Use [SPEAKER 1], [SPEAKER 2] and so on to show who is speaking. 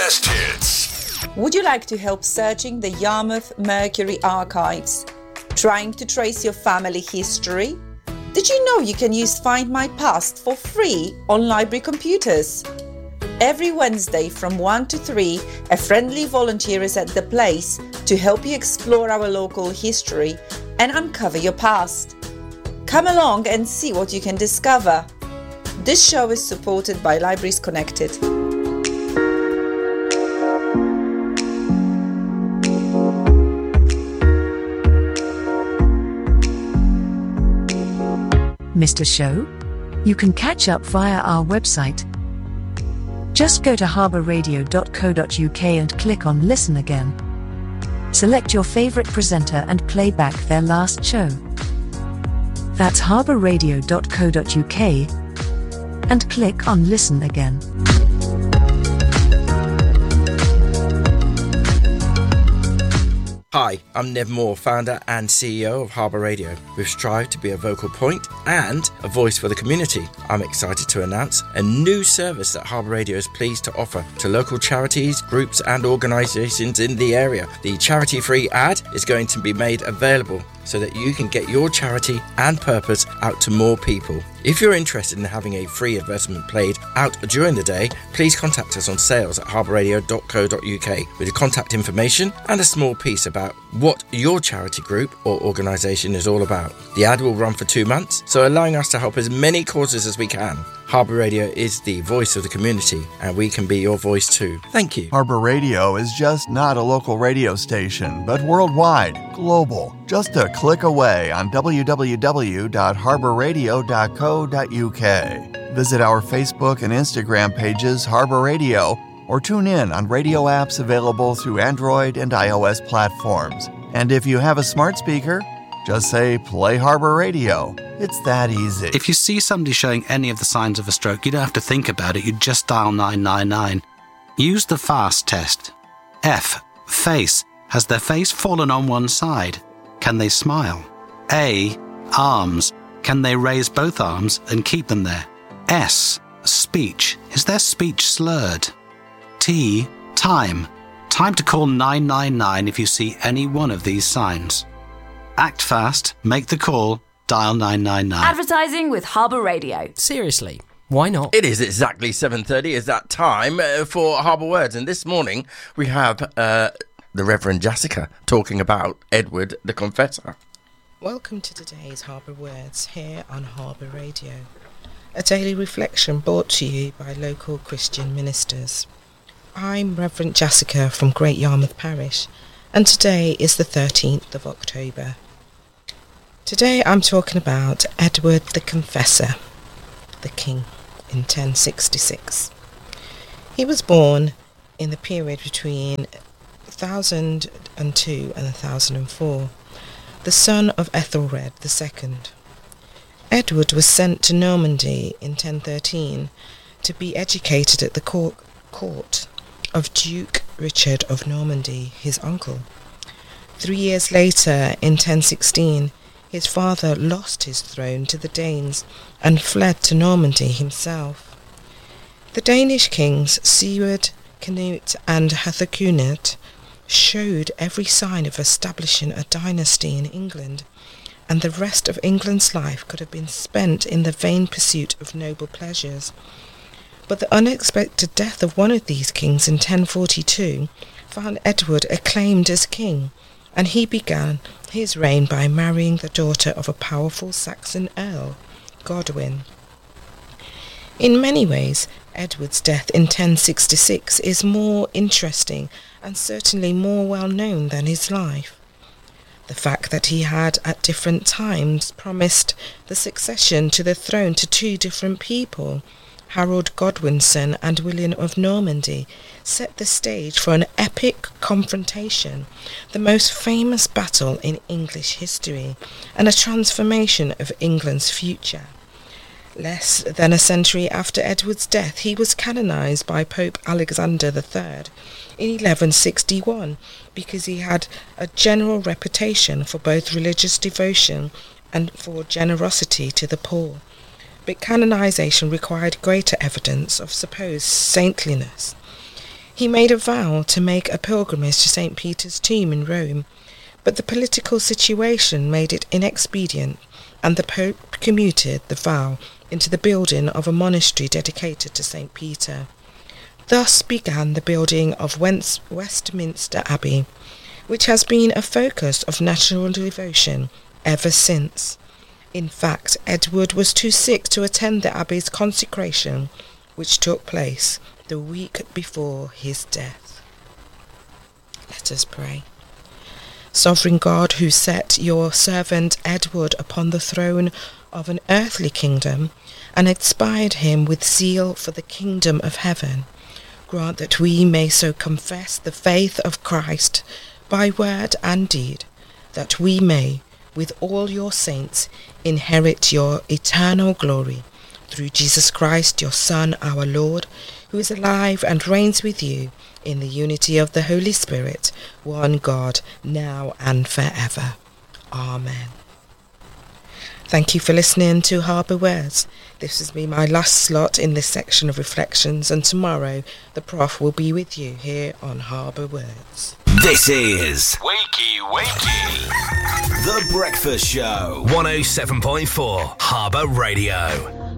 [SPEAKER 1] best hits.
[SPEAKER 2] Would you like to help searching the Yarmouth Mercury archives? Trying to trace your family history? Did you know you can use Find My Past for free on library computers? Every Wednesday from 1 to 3, a friendly volunteer is at the place to help you explore our local history and uncover your past. Come along and see what you can discover. This show is supported by Libraries Connected.
[SPEAKER 3] Missed a show? You can catch up via our website. Just go to harbourradio.co.uk and click on Listen Again. Select your favourite presenter and play back their last show. That's harbourradio.co.uk and click on Listen Again.
[SPEAKER 4] Hi, I'm Nev Moore, founder and CEO of Harbour Radio. We've strived to be a vocal point and a voice for the community. I'm excited to announce a new service that Harbour Radio is pleased to offer to local charities, groups and organisations in the area. The charity-free ad is going to be made available so that you can get your charity and purpose out to more people. If you're interested in having a free advertisement played out during the day, please contact us on sales@harbourradio.co.uk with your contact information and a small piece about what your charity group or organisation is all about. The ad will run for 2 months, so allowing us to help as many causes as we can. Harbour Radio is the voice of the community, and we can be your voice too. Thank you.
[SPEAKER 5] Harbour Radio is just not a local radio station, but worldwide, global. Just a click away on www.harbourradio.co.uk. Visit our Facebook and Instagram pages, Harbour Radio, or tune in on radio apps available through Android and iOS platforms. And if you have a smart speaker, just say, play Harbour Radio. It's that easy.
[SPEAKER 6] If you see somebody showing any of the signs of a stroke, you don't have to think about it. You just dial 999. Use the FAST test. F. Face. Has their face fallen on one side? Can they smile? A. Arms. Can they raise both arms and keep them there? S. Speech. Is their speech slurred? T. Time. Time to call 999 if you see any one of these signs. Act fast, make the call, dial 999.
[SPEAKER 7] Advertising with Harbour Radio.
[SPEAKER 8] Seriously, why not?
[SPEAKER 4] It is exactly 7:30. It's that time for Harbour Words. And this morning we have the Reverend Jessica talking about Edward the Confessor.
[SPEAKER 9] Welcome to today's Harbour Words here on Harbour Radio. A daily reflection brought to you by local Christian ministers. I'm Reverend Jessica from Great Yarmouth Parish, and today is the 13th of October. Today I'm talking about Edward the Confessor, the king, in 1066. He was born in the period between 1002 and 1004, the son of Ethelred II. Edward was sent to Normandy in 1013 to be educated at the court of Duke Richard of Normandy, his uncle. 3 years later, in 1016, his father lost his throne to the Danes and fled to Normandy himself. The Danish kings Siward, Canute and Harthacnut showed every sign of establishing a dynasty in England, and the rest of England's life could have been spent in the vain pursuit of noble pleasures. But the unexpected death of one of these kings in 1042 found Edward acclaimed as king, and he began his reign by marrying the daughter of a powerful Saxon earl, Godwin. In many ways, Edward's death in 1066 is more interesting and certainly more well known than his life. The fact that he had at different times promised the succession to the throne to two different people, Harold Godwinson and William of Normandy, set the stage for an epic confrontation, the most famous battle in English history, and a transformation of England's future. Less than a century after Edward's death, he was canonised by Pope Alexander III in 1161 because he had a general reputation for both religious devotion and for generosity to the poor. But canonisation required greater evidence of supposed saintliness. He made a vow to make a pilgrimage to St. Peter's tomb in Rome, but the political situation made it inexpedient, and the Pope commuted the vow into the building of a monastery dedicated to St. Peter. Thus began the building of Westminster Abbey, which has been a focus of national devotion ever since. In fact, Edward was too sick to attend the Abbey's consecration, which took place the week before his death. Let us pray. Sovereign God, who set your servant Edward upon the throne of an earthly kingdom and inspired him with zeal for the kingdom of heaven, grant that we may so confess the faith of Christ by word and deed, that we may, with all your saints, inherit your eternal glory, through Jesus Christ, your Son, our Lord, who is alive and reigns with you in the unity of the Holy Spirit, one God, now and forever. Amen. Thank you for listening to Harbour Words. This has been my last slot in this section of reflections, and tomorrow the Prof will be with you here on Harbour Words.
[SPEAKER 1] This is Wakey Wakey, The Breakfast Show, 107.4 Harbour Radio.